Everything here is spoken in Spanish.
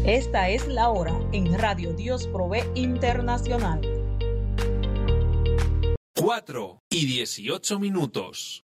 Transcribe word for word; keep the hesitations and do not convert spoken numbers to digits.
Esta es la hora en Radio Dios Provee Internacional. cuatro y dieciocho minutos.